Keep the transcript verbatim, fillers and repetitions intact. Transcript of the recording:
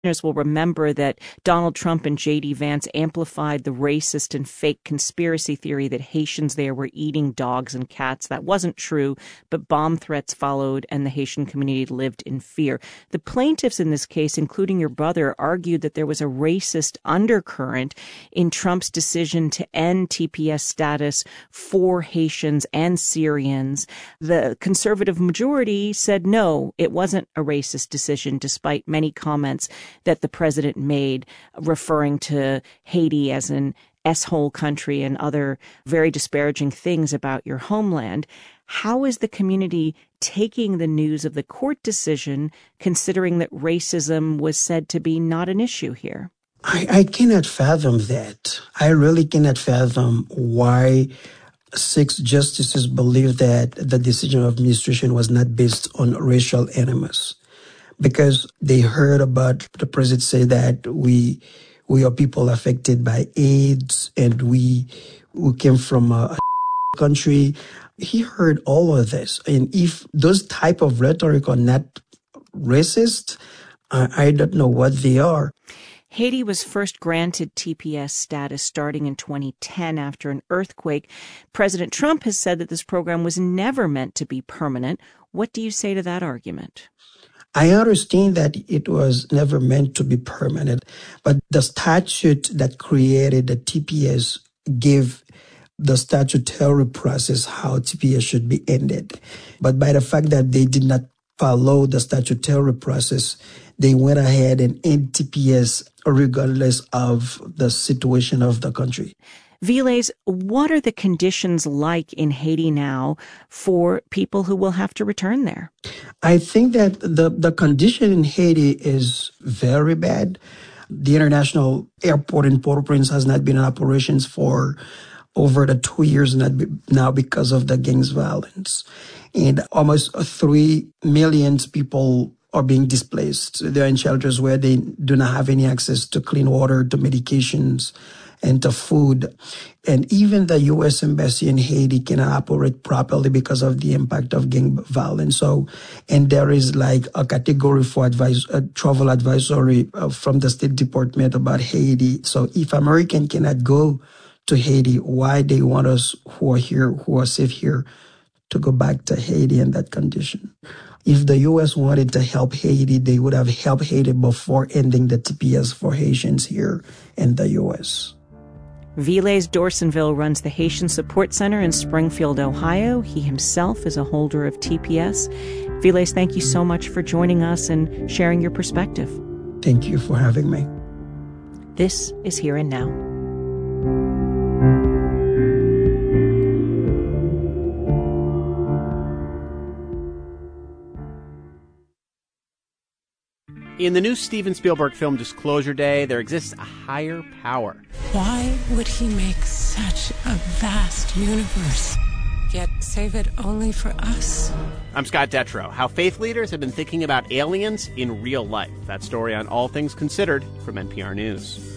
Listeners will remember that Donald Trump and J D. Vance amplified the racist and fake conspiracy theory that Haitians there were eating dogs and cats. That wasn't true, but bomb threats followed and the Haitian community lived in fear. The plaintiffs in this case, including your brother, argued that there was a racist undercurrent in Trump's decision to end T P S status for Haitians and Syrians. The conservative majority said no, it wasn't a racist decision, despite many comments that the president made referring to Haiti as an S-hole country and other very disparaging things about your homeland. How is the community taking the news of the court decision, considering that racism was said to be not an issue here? I, I cannot fathom that. I really cannot fathom why six justices believe that the decision of administration was not based on racial animus. Because they heard about the president say that we we are people affected by AIDS and we we came from a country. He heard all of this. And if those type of rhetoric are not racist, I, I don't know what they are. Haiti was first granted T P S status starting in twenty ten after an earthquake. President Trump has said that this program was never meant to be permanent. What do you say to that argument? I understand that it was never meant to be permanent, but the statute that created the T P S gave the statutory process how T P S should be ended. But by the fact that they did not follow the statutory process, they went ahead and end T P S regardless of the situation of the country. Viles, what are the conditions like in Haiti now for people who will have to return there? I think that the, the condition in Haiti is very bad. The international airport in Port-au-Prince has not been in operations for over the two years now because of the gangs violence. And almost three million people are being displaced. They're in shelters where they do not have any access to clean water, to medications, and to food. And even the U S Embassy in Haiti cannot operate properly because of the impact of gang violence. So, and there is like a category for advice, a travel advisory uh, from the State Department about Haiti. So if American cannot go to Haiti, why they want us who are here, who are safe here, to go back to Haiti in that condition? If the U S wanted to help Haiti, they would have helped Haiti before ending the T P S for Haitians here in the U S. Viles Dorsonville runs the Haitian Support Center in Springfield, Ohio. He himself is a holder of T P S. Viles, thank you so much for joining us and sharing your perspective. Thank you for having me. This is Here and Now. In the new Steven Spielberg film Disclosure Day, there exists a higher power. Why would he make such a vast universe, yet save it only for us? I'm Scott Detrow. How faith leaders have been thinking about aliens in real life. That story on All Things Considered from N P R News.